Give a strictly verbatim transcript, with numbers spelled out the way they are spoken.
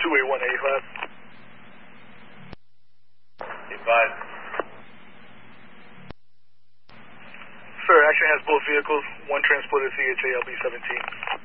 two eight one eighty-five. eighty-five. Sir, action has both vehicles. One transported C H A L B seventeen.